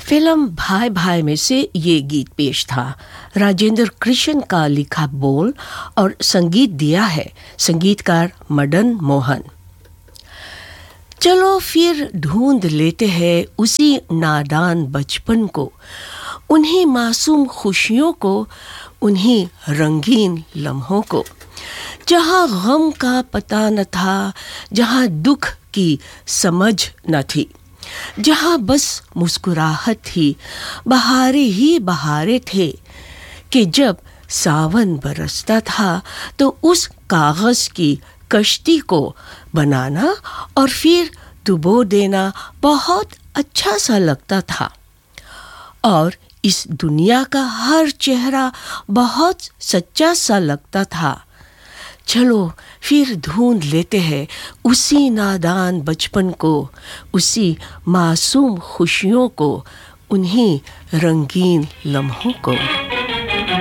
Film भाई भाई में से ये गीत पेश था। राजेंद्र कृष्ण का लिखा बोल और संगीत दिया है संगीतकार मदन मोहन। चलो फिर ढूंढ लेते हैं उसी नादान बचपन को, उन्हीं मासूम खुशियों को, उन्हीं रंगीन लम्हों को, जहाँ गम का पता न था, जहाँ दुख की समझ न थी, जहाँ बस मुस्कुराहट थी, बहारे ही बहारे थे कि जब सावन बरसता था तो उस कागज़ की कश्ती को बनाना और फिर डुबो देना बहुत अच्छा सा लगता था। और इस दुनिया का हर चेहरा बहुत सच्चा सा लगता था। चलो फिर ढूंढ लेते हैं उसी नादान बचपन को, उसी मासूम खुशियों को, उन्हीं रंगीन लम्हों को।